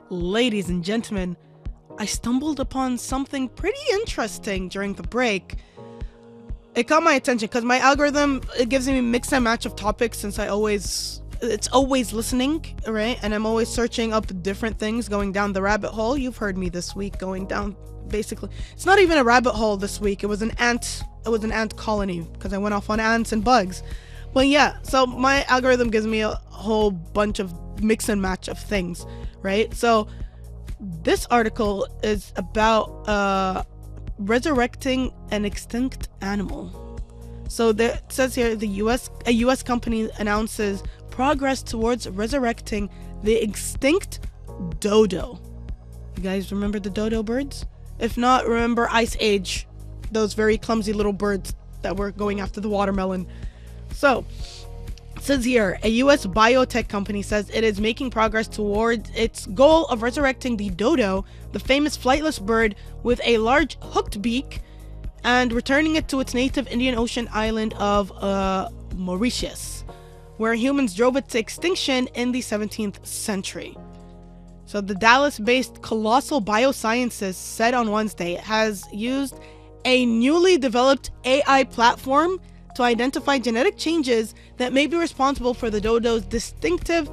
Ladies and gentlemen, I stumbled upon something pretty interesting during the break. It caught my attention because my algorithm, it gives me a mix and match of topics since it's always listening, right? And I'm always searching up different things, going down the rabbit hole. You've heard me this week going down, basically. It's not even a rabbit hole this week. It was an ant colony because I went off on ants and bugs. But yeah, so my algorithm gives me a whole bunch of mix and match of things, right? So this article is about resurrecting an extinct animal. So it says here a US company announces progress towards resurrecting the extinct dodo. You guys remember the dodo birds? If not, remember Ice Age, those very clumsy little birds that were going after the watermelon. So it says here, a US biotech company says it is making progress towards its goal of resurrecting the dodo, the famous flightless bird with a large hooked beak, and returning it to its native Indian Ocean island of Mauritius, where humans drove it to extinction in the 17th century. So the Dallas-based Colossal Biosciences said on Wednesday it has used a newly developed AI platform to identify genetic changes that may be responsible for the dodo's distinctive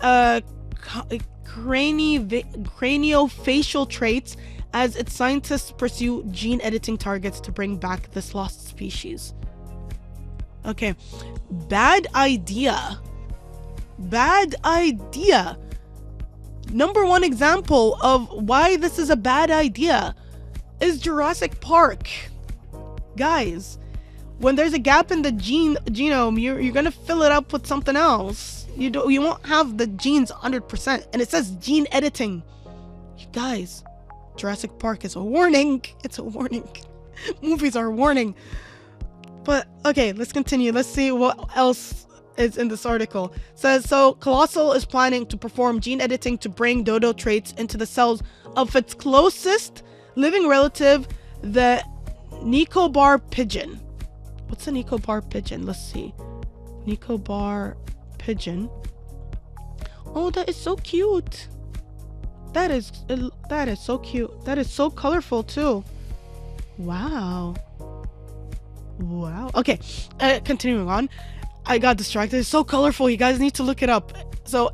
craniofacial traits as its scientists pursue gene editing targets to bring back this lost species. Okay, bad idea. Bad idea. Number one example of why this is a bad idea is Jurassic Park. Guys, when there's a gap in the genome, you're gonna fill it up with something else. You won't have the genes 100%, and it says gene editing. You guys, Jurassic Park is a warning. It's a warning. Movies are a warning. But okay, let's continue. Let's see what else is in this article. It says, so Colossal is planning to perform gene editing to bring dodo traits into the cells of its closest living relative, the Nicobar pigeon. What's a Nicobar pigeon? Let's see. Nicobar pigeon. Oh, that is so cute. That is so cute. That is so colorful too. Wow. Wow. Okay, continuing on. I got distracted. It's so colorful. You guys need to look it up. So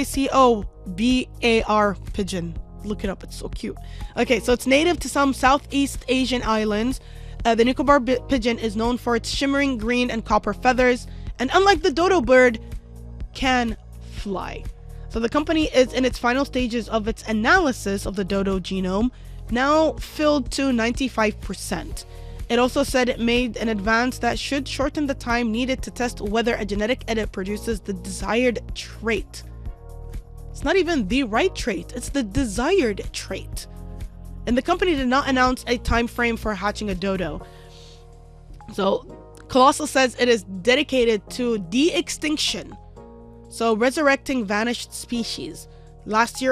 Nicobar pigeon. Look it up. It's so cute. Okay, so it's native to some Southeast Asian islands. The Nicobar pigeon is known for its shimmering green and copper feathers, and unlike the dodo bird, can fly. So the company is in its final stages of its analysis of the dodo genome, now filled to 95%. It also said it made an advance that should shorten the time needed to test whether a genetic edit produces the desired trait. It's not even the right trait, it's the desired trait. And the company did not announce a time frame for hatching a dodo. So Colossal says it is dedicated to de-extinction, so resurrecting vanished species. Last year